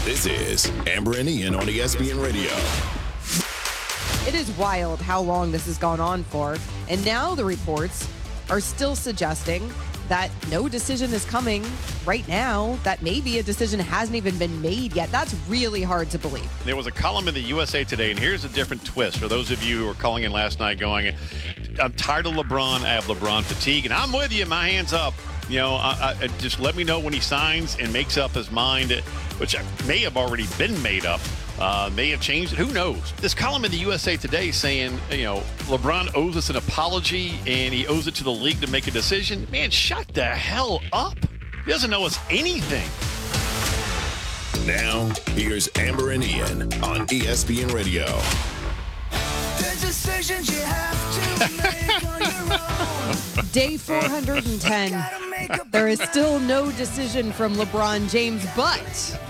This is Amber and Ian on ESPN Radio. It is wild how long this has gone on for. And now the reports are still suggesting that no decision is coming right now, that maybe a decision hasn't even been made yet. That's really hard to believe. There was a column in the USA Today, and here's a different twist. For those of you who were calling in last night going, I'm tired of LeBron, I have LeBron fatigue, and I'm with you, my hands up. You know, just let me know when he signs and makes up his mind, which may have already been made up, may have changed it. Who knows? This column in the USA Today saying, you know, LeBron owes us an apology and he owes it to the league to make a decision. Man, shut the hell up. He doesn't owe us anything. Now, here's Amber and Ian on ESPN Radio. There's decisions you have to make on your own. Day 410. There is still no decision from LeBron James, but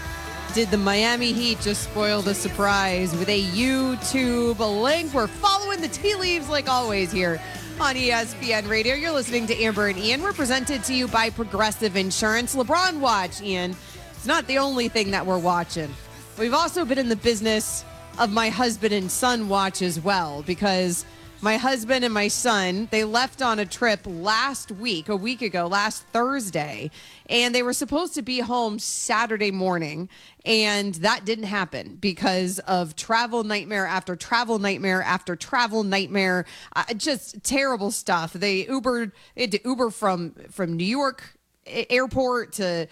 did the Miami Heat just spoil the surprise with a YouTube link? We're following the tea leaves like always here on ESPN Radio. You're listening to Amber and Ian. We're presented to you by Progressive Insurance. LeBron watch, Ian. It's not the only thing that we're watching. We've also been in the business of my husband and son watch as well, because my husband and my son, they left on a trip last week, a week ago, last Thursday, and they were supposed to be home Saturday morning, and that didn't happen because of travel nightmare after travel nightmare after travel nightmare. Just terrible stuff. They had to Uber from New York airport to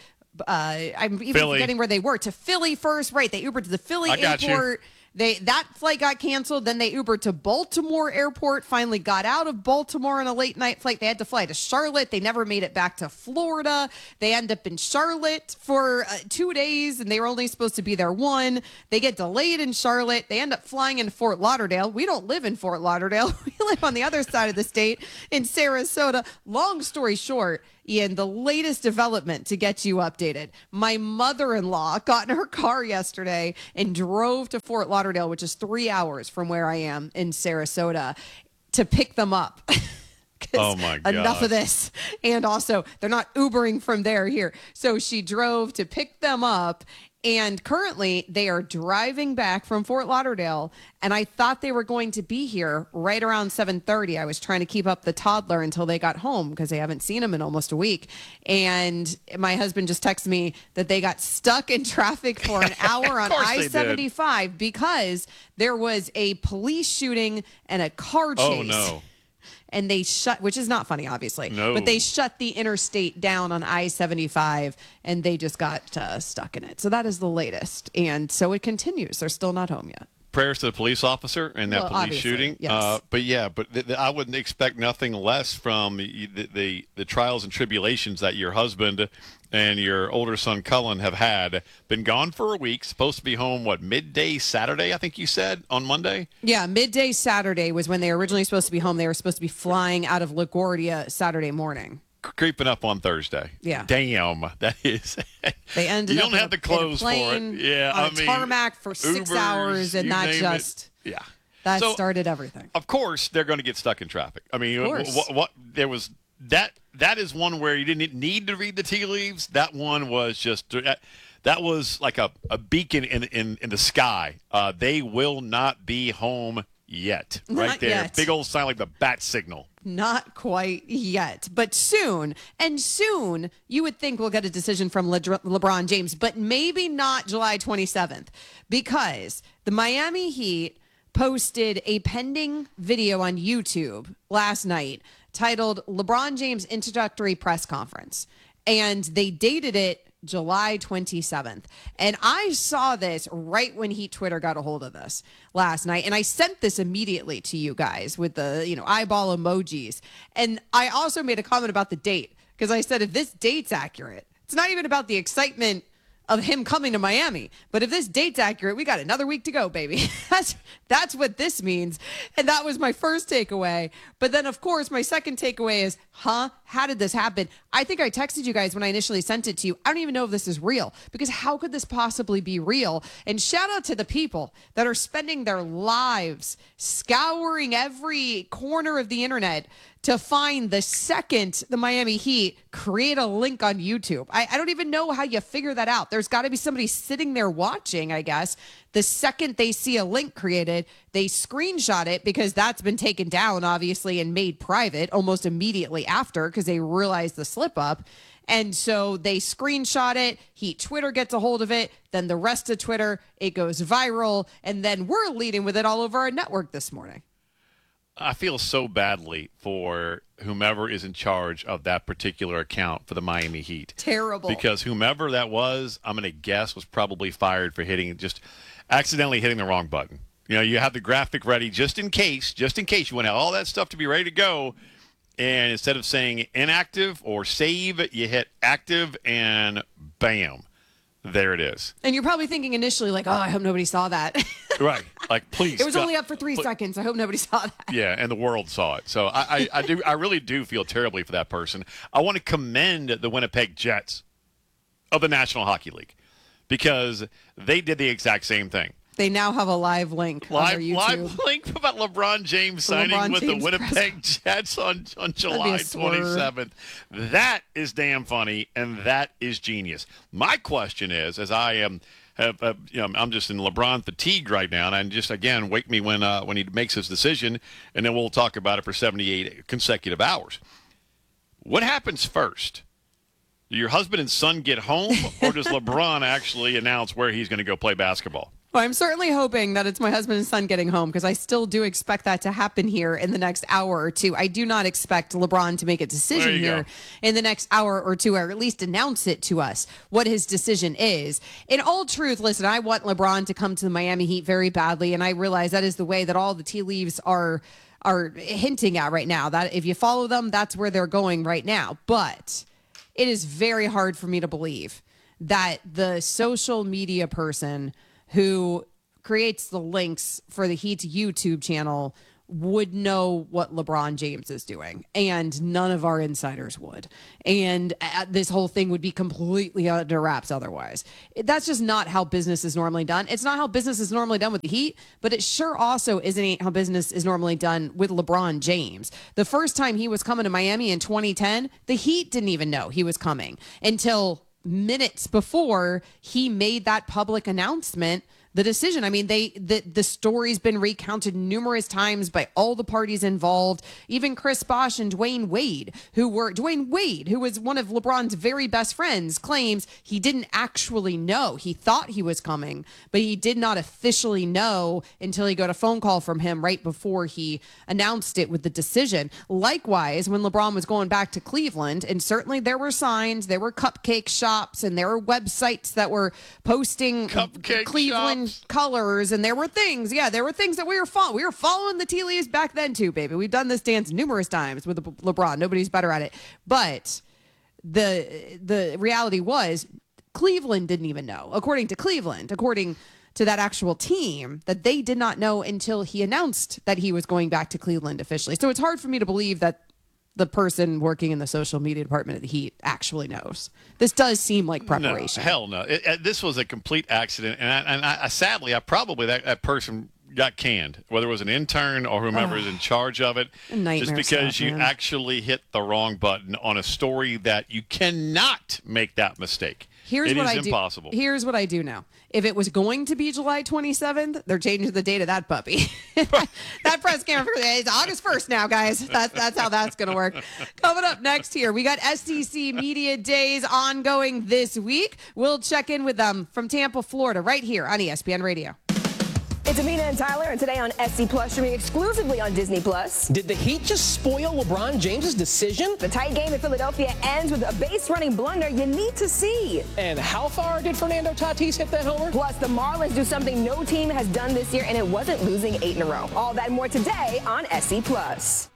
I'm even Philly. forgetting where they were, to Philly first. Right, they Ubered to the Philly airport. That flight got canceled. Then they Ubered to Baltimore airport, finally got out of Baltimore on a late night flight. They had to fly to Charlotte. They never made it back to Florida. They end up in Charlotte for 2 days, and they were only supposed to be there one. They get delayed in Charlotte. They end up flying into Fort Lauderdale. We don't live in Fort Lauderdale. We live on the other side of the state in Sarasota. Long story short, Ian, the latest development to get you updated. My mother-in-law got in her car yesterday and drove to Fort Lauderdale, which is 3 hours from where I am in Sarasota, to pick them up. Oh, my God. Enough of this. And also, they're not Ubering from there here. So she drove to pick them up. And currently, they are driving back from Fort Lauderdale, and I thought they were going to be here right around 7:30. I was trying to keep up the toddler until they got home because they haven't seen him in almost a week. And my husband just texted me that they got stuck in traffic for an hour on I-75 because there was a police shooting and a car chase. Oh, no. And they shut, which is not funny, obviously, No. but they shut the interstate down on I-75, and they just got stuck in it. So that is the latest. And so it continues. They're still not home yet. Prayers to the police officer and that police obviously, shooting. yes. But I wouldn't expect nothing less from the trials and tribulations that your husband and your older son Cullen have had. Been gone for a week, supposed to be home, midday Saturday, I think you said, on Monday? Yeah, midday Saturday was when they were originally supposed to be home. They were supposed to be flying out of LaGuardia Saturday morning. Creeping up on Thursday. Yeah. Damn, that is. They ended you up don't have the clothes for it. Yeah, on a tarmac for 6 Ubers, hours, and you that name just it. Yeah. that So, started everything. Of course, they're going to get stuck in traffic. I mean, Of course. what there was that is one where you didn't need to read the tea leaves. That one was just that was like a beacon in the sky. They will not be home yet. Right Not there, yet. big old sign like the bat signal. Not quite yet, but soon. And soon, you would think we'll get a decision from LeBron James, but maybe not July 27th, because the Miami Heat posted a pending video on YouTube last night titled LeBron James Introductory Press Conference. And they dated it July 27th. And I saw this right when Heat Twitter got a hold of this last night. And I sent this immediately to you guys with the, eyeball emojis. And I also made a comment about the date, because I said, if this date's accurate, it's not even about the excitement of him coming to Miami, but if this date's accurate, we got another week to go, baby. That's what this means. And that was my first takeaway. But then, of course, my second takeaway is, how did this happen? I think I texted you guys when I initially sent it to you. I don't even know if this is real, because how could this possibly be real? And shout out to the people that are spending their lives scouring every corner of the internet to find the second the Miami Heat create a link on YouTube. I don't even know how you figure that out. There's got to be somebody sitting there watching, I guess. The second they see a link created, they screenshot it because that's been taken down, obviously, and made private almost immediately after because they realized the slip up. And so they screenshot it. Heat Twitter gets a hold of it. Then the rest of Twitter, it goes viral. And then we're leading with it all over our network this morning. I feel so badly for whomever is in charge of that particular account for the Miami Heat. Terrible. Because whomever that was, I'm going to guess, was probably fired for accidentally hitting the wrong button. You know, you have the graphic ready just in case you want to have all that stuff to be ready to go. And instead of saying inactive or save, you hit active and bam, there it is. And you're probably thinking initially like, oh, I hope nobody saw that. Right. Like, please. It was only up for 3 seconds. I hope nobody saw that. Yeah, and the world saw it. So I really do feel terribly for that person. I want to commend the Winnipeg Jets of the National Hockey League because they did the exact same thing. They now have a live link on their YouTube. Live link about LeBron James signing with the Winnipeg Jets on July 27th. That is damn funny, and that is genius. My question is, as I am, I'm just in LeBron fatigue right now, and just again wake me when he makes his decision, and then we'll talk about it for 78 consecutive hours. What happens first? Do your husband and son get home, or does LeBron actually announce where he's going to go play basketball? Well, I'm certainly hoping that it's my husband and son getting home because I still do expect that to happen here in the next hour or two. I do not expect LeBron to make a decision here in the next hour or two, or at least announce it to us what his decision is. In all truth, listen, I want LeBron to come to the Miami Heat very badly, and I realize that is the way that all the tea leaves are hinting at right now. That if you follow them, that's where they're going right now. But it is very hard for me to believe that the social media person who creates the links for the Heat's YouTube channel would know what LeBron James is doing, and none of our insiders would. And this whole thing would be completely under wraps otherwise. That's just not how business is normally done. It's not how business is normally done with the Heat, but it sure also isn't how business is normally done with LeBron James. The first time he was coming to Miami in 2010, the Heat didn't even know he was coming until minutes before he made that public announcement, the decision. I mean, the story's been recounted numerous times by all the parties involved, even Chris Bosh and Dwayne Wade, who was one of LeBron's very best friends, claims he didn't actually know. He thought he was coming, but he did not officially know until he got a phone call from him right before he announced it with the decision. Likewise, when LeBron was going back to Cleveland, and certainly there were signs, there were cupcake shops, and there were websites that were posting Cleveland colors, and there were things that we were following the tea leaves back then too, baby. We've done this dance numerous times with LeBron. Nobody's better at it. But the reality was Cleveland didn't even know. According to that actual team, that they did not know until he announced that he was going back to Cleveland officially. So it's hard for me to believe that the person working in the social media department of the Heat actually knows. This does seem like preparation. No, hell no. This was a complete accident. And I sadly, that person got canned, whether it was an intern or whomever is in charge of it, just because you actually hit the wrong button on a story that you cannot make that mistake. It is impossible. Here's what I do know. If it was going to be July 27th, they're changing the date of that puppy. That press conference, it's August 1st now, guys. That's how that's going to work. Coming up next here, we got SEC Media Days ongoing this week. We'll check in with them from Tampa, Florida, right here on ESPN Radio. It's Amina and Tyler, and today on SC Plus, streaming exclusively on Disney Plus. Did the Heat just spoil LeBron James's decision? The tight game in Philadelphia ends with a base-running blunder you need to see. And how far did Fernando Tatis hit that homer? Plus, the Marlins do something no team has done this year, and it wasn't losing 8 in a row. All that and more today on SC Plus.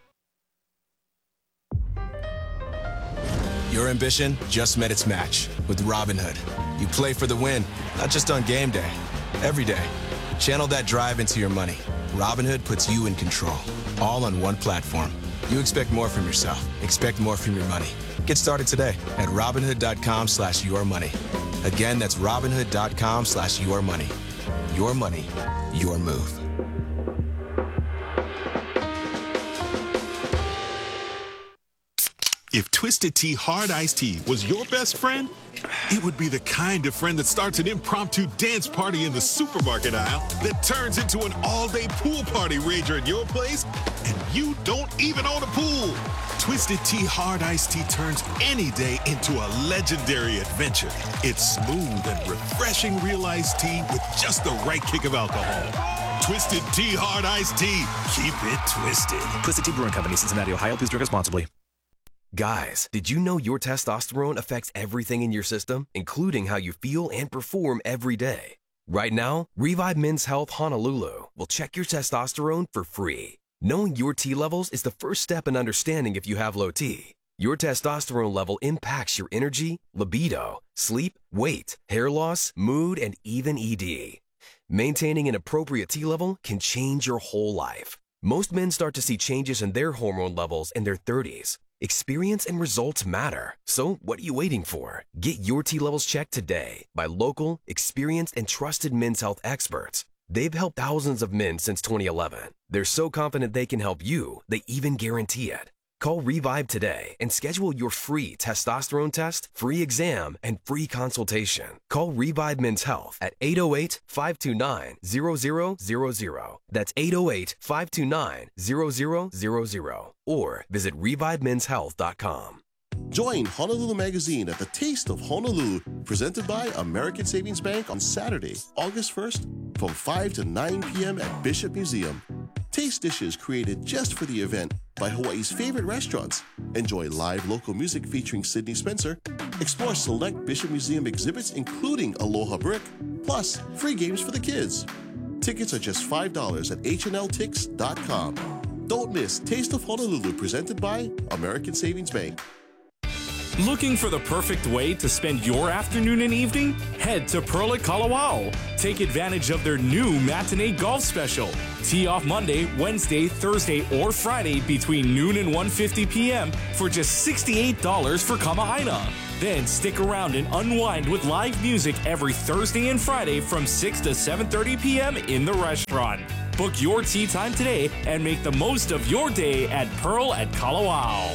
Your ambition just met its match with Robinhood. You play for the win, not just on game day, every day. Channel that drive into your money. Robinhood puts you in control, all on one platform. You expect more from yourself. Expect more from your money. Get started today at Robinhood.com/yourmoney. Again, that's Robinhood.com/yourmoney. Your money, your move. If Twisted Tea Hard Iced Tea was your best friend, it would be the kind of friend that starts an impromptu dance party in the supermarket aisle that turns into an all-day pool party rager at your place, and you don't even own a pool. Twisted Tea Hard Iced Tea turns any day into a legendary adventure. It's smooth and refreshing real iced tea with just the right kick of alcohol. Twisted Tea Hard Iced Tea. Keep it twisted. Twisted Tea Brewing Company, Cincinnati, Ohio. Please drink responsibly. Guys, did you know your testosterone affects everything in your system, including how you feel and perform every day? Right now, Revive Men's Health Honolulu will check your testosterone for free. Knowing your T levels is the first step in understanding if you have low T. Your testosterone level impacts your energy, libido, sleep, weight, hair loss, mood, and even ED. Maintaining an appropriate T level can change your whole life. Most men start to see changes in their hormone levels in their 30s. Experience and results matter. So what are you waiting for? Get your T levels checked today by local, experienced, and trusted men's health experts. They've helped thousands of men since 2011. They're so confident they can help you, they even guarantee it. Call Revive today and schedule your free testosterone test, free exam, and free consultation. Call Revive Men's Health at 808-529-0000. That's 808-529-0000. Or visit ReviveMen'sHealth.com. Join Honolulu Magazine at the Taste of Honolulu, presented by American Savings Bank on Saturday, August 1st, from 5 to 9 p.m. at Bishop Museum. Taste dishes created just for the event by Hawaii's favorite restaurants. Enjoy live local music featuring Sydney Spencer. Explore select Bishop Museum exhibits, including Aloha Brick, plus free games for the kids. Tickets are just $5 at hnltix.com. Don't miss Taste of Honolulu, presented by American Savings Bank. Looking for the perfect way to spend your afternoon and evening? Head to Pearl at Kalawao. Take advantage of their new matinee golf special. Tee off Monday, Wednesday, Thursday, or Friday between noon and 1:50 p.m. for just $68 for Kama'aina. Then stick around and unwind with live music every Thursday and Friday from 6 to 7:30 p.m. in the restaurant. Book your tee time today and make the most of your day at Pearl at Kalawao.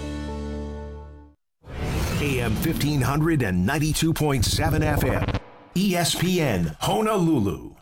AM 1500 and 92.7 FM. ESPN Honolulu.